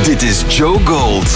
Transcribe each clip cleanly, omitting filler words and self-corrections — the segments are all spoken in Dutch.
Dit is Joe Gold.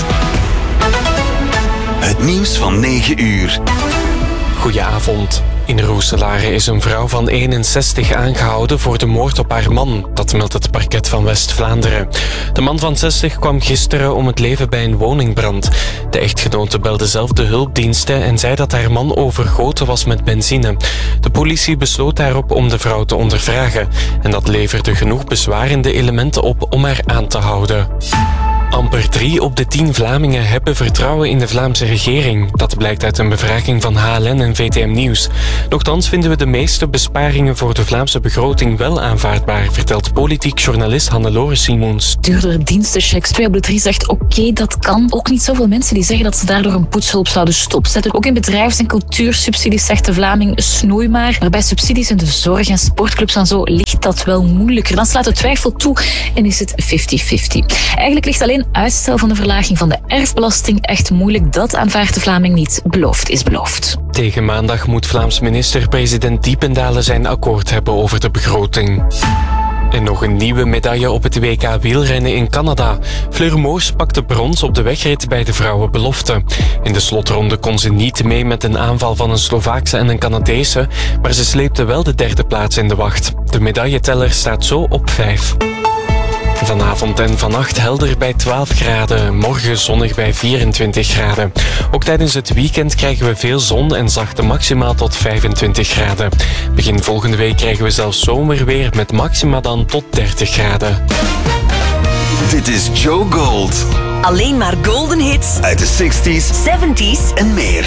Het nieuws van 9 uur. Goedenavond. In Roeselare is een vrouw van 61 aangehouden voor de moord op haar man. Dat meldt het parket van West-Vlaanderen. De man van 60 kwam gisteren om het leven bij een woningbrand. De echtgenote belde zelf de hulpdiensten en zei dat haar man overgoten was met benzine. De politie besloot daarop om de vrouw te ondervragen. En dat leverde genoeg bezwarende elementen op om haar aan te houden. Amper 3 op de 10 Vlamingen hebben vertrouwen in de Vlaamse regering. Dat blijkt uit een bevraging van HLN en VTM Nieuws. Nochtans vinden we de meeste besparingen voor de Vlaamse begroting wel aanvaardbaar, vertelt politiek journalist Hannelore Simons. Duurdere dienstenchecks, 2 op de 3 zegt oké, dat kan. Ook niet zoveel mensen die zeggen dat ze daardoor een poetshulp zouden stopzetten. Ook in bedrijfs- en cultuursubsidies zegt de Vlaming snoei maar bij subsidies in de zorg en sportclubs en zo ligt dat wel moeilijker. Dan slaat de twijfel toe en is het 50-50. Eigenlijk ligt alleen uitstel van de verlaging van de erfbelasting echt moeilijk. Dat aanvaardt de Vlaming niet. Beloofd is beloofd. Tegen maandag moet Vlaams minister-president Diependalen zijn akkoord hebben over de begroting. En nog een nieuwe medaille op het WK wielrennen in Canada. Fleur Moors pakte brons op de wegrit bij de vrouwenbelofte. In de slotronde kon ze niet mee met een aanval van een Slovaakse en een Canadese, maar ze sleepte wel de 3e plaats in de wacht. De medailleteller staat zo op 5. Vanavond en vannacht helder bij 12 graden, morgen zonnig bij 24 graden. Ook tijdens het weekend krijgen we veel zon en zachte maxima tot 25 graden. Begin volgende week krijgen we zelfs zomerweer met maxima dan tot 30 graden. Dit is Joe Gold. Alleen maar golden hits Uit de 60s, 70s en meer.